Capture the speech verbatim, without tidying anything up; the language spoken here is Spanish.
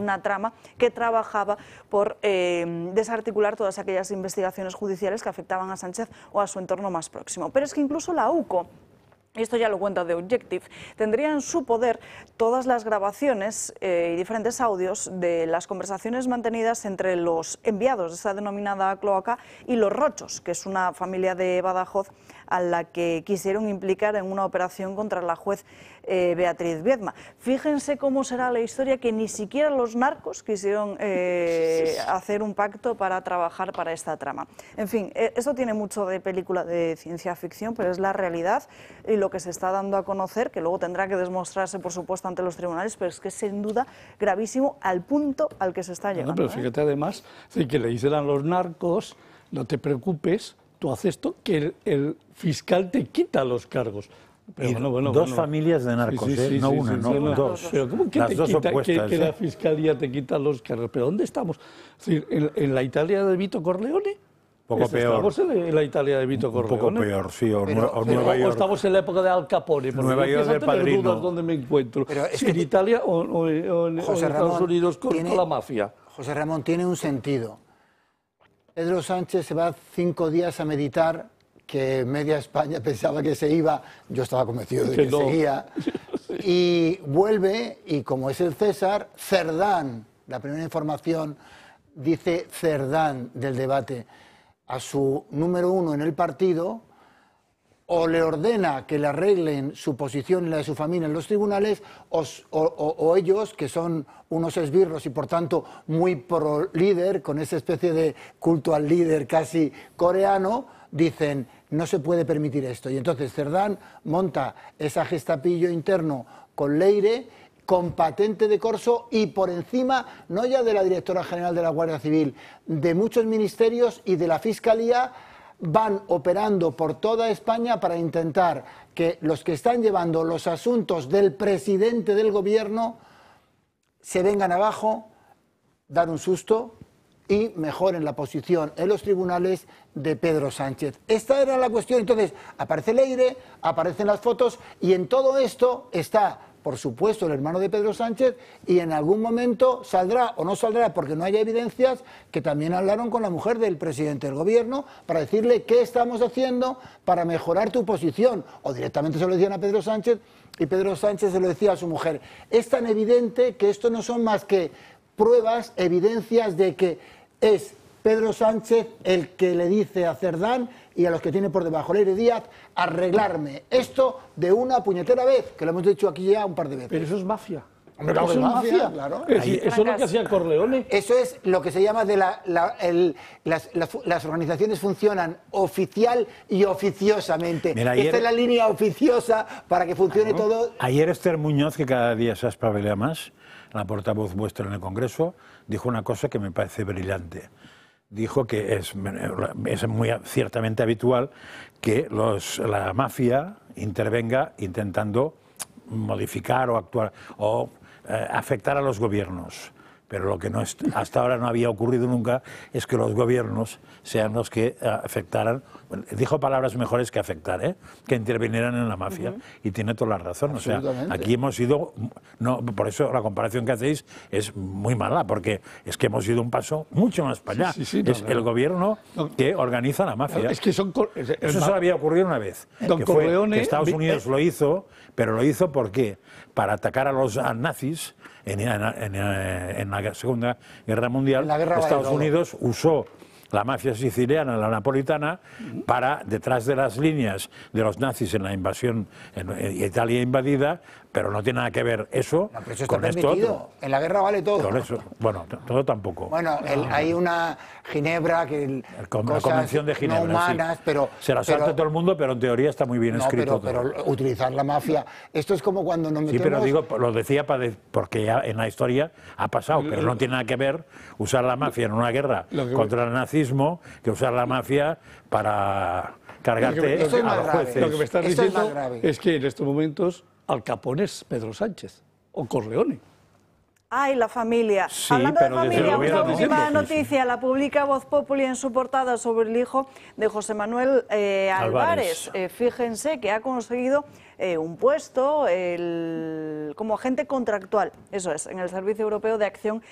una trama que trabajaba por eh, desarticular todas aquellas investigaciones judiciales que afectaban a Sánchez o a su entorno más próximo. Pero es que incluso la U C O, y esto ya lo cuenta The Objective, tendría en su poder todas las grabaciones eh, y diferentes audios de las conversaciones mantenidas entre los enviados de esta denominada cloaca y los Rochos, que es una familia de Badajoz a la que quisieron implicar en una operación contra la juez eh, Beatriz Viedma. Fíjense cómo será la historia, que ni siquiera los narcos quisieron eh, hacer un pacto para trabajar para esta trama. En fin, eh, esto tiene mucho de película de ciencia ficción, pero es la realidad y lo que se está dando a conocer, que luego tendrá que demostrarse, por supuesto, ante los tribunales, pero es que es sin duda gravísimo al punto al que se está llegando. No, pero fíjate ¿eh? además que le dicen a los narcos, no te preocupes, tú haces esto, que el, el fiscal te quita los cargos. Pero bueno, bueno, dos bueno. familias de narcos, sí, sí, ¿eh? sí, no sí, una, sí, no, no dos. Pero ¿cómo que, Las te dos quita, opuestas, que, ¿eh? que la fiscalía te quita los cargos? ¿Pero dónde estamos? Es decir, ¿en, en la Italia de Vito Corleone? Poco peor. ¿Estamos en la Italia de Vito Corleone? Un poco peor, sí, o, pero, o pero, Nueva York. O estamos en la época de Al Capone. Nueva York del Padrino. Dudas dónde me encuentro. Pero es si que en Italia o, o, o en, o en Estados Ramón, Unidos con, tiene, con la mafia. José Ramón, tiene un sentido. Pedro Sánchez se va cinco días a meditar, que media España pensaba que se iba, yo estaba convencido de que, que no. seguía, y vuelve, y como es el César, Cerdán, la primera información, dice Cerdán del debate, a su número uno en el partido, o le ordena que le arreglen su posición y la de su familia en los tribunales, o, o, o ellos, que son unos esbirros y por tanto muy pro líder, con esa especie de culto al líder casi coreano, dicen no se puede permitir esto. Y entonces Cerdán monta esa gestapillo interno con Leire, con patente de corso y por encima, no ya de la directora general de la Guardia Civil, de muchos ministerios y de la Fiscalía, van operando por toda España para intentar que los que están llevando los asuntos del presidente del gobierno se vengan abajo, dar un susto y mejoren la posición en los tribunales de Pedro Sánchez. Esta era la cuestión. Entonces, aparece Leire, aparecen las fotos y en todo esto está, por supuesto, el hermano de Pedro Sánchez, y en algún momento saldrá o no saldrá, porque no haya evidencias, que también hablaron con la mujer del presidente del gobierno para decirle qué estamos haciendo para mejorar tu posición, o directamente se lo decían a Pedro Sánchez y Pedro Sánchez se lo decía a su mujer. Es tan evidente que esto no son más que pruebas, evidencias de que es Pedro Sánchez el que le dice a Cerdán y a los que tiene por debajo, Leire Díaz, arreglarme esto de una puñetera vez, que lo hemos dicho aquí ya un par de veces. Pero eso es mafia. Hombre, claro, eso es mafia, mafia, claro. Es decir, eso es lo que hacía Corleone. Eso es lo que se llama de la, la, el, las, las, las organizaciones funcionan oficial y oficiosamente. Mira, ayer, esta es la línea oficiosa para que funcione ¿no? todo. Ayer Esther Muñoz, que cada día se espabila más, la portavoz vuestra en el Congreso, dijo una cosa que me parece brillante. Dijo que es, es muy ciertamente habitual que los, la mafia intervenga intentando modificar o actuar o eh, afectar a los gobiernos. Pero lo que no es, hasta ahora no había ocurrido nunca es que los gobiernos sean los que uh, afectaran, bueno, dijo palabras mejores que afectar, ¿eh? que intervinieran en la mafia. Uh-huh. Y tiene toda la razón. O sea, aquí hemos ido, no, por eso la comparación que hacéis es muy mala, porque es que hemos ido un paso mucho más para allá. Sí, sí, sí, es no, el no. gobierno no. que organiza la mafia. Es que son, es, es eso solo había ocurrido una vez. Don que Corleone, fue que Estados Unidos lo hizo, pero lo hizo ¿por qué? Para atacar a los a nazis. En, en, en, en la Segunda Guerra Mundial, guerra Estados Unidos usó la mafia siciliana, la napolitana, para, detrás de las líneas de los nazis en la invasión, en, en Italia invadida, pero no tiene nada que ver eso, no, pero eso con está esto permitido. Otro. En la guerra vale todo. Con eso, bueno, todo tampoco. Bueno, el, hay una Ginebra que el, Con, la Convención de Ginebra, no humanas, sí. pero se la salta pero, todo el mundo, pero en teoría está muy bien no, escrito. Pero, pero utilizar la mafia, esto es como cuando nos metemos. Sí, pero digo, lo decía para de, porque ya en la historia ha pasado, pero no tiene nada que ver usar la mafia en una guerra contra el nazismo que usar la mafia para cargarte lo que, a los jueces. Lo que me estás Esto diciendo es, es que en estos momentos Al Capone es Pedro Sánchez o Corleone. Ay, la familia. Sí, Hablando pero de familia, desde una no última noticia. La publica Voz Populi en su portada sobre el hijo de José Manuel eh, Álvarez. Álvarez. Eh, fíjense que ha conseguido eh, un puesto el, como agente contractual, eso es, en el Servicio Europeo de Acción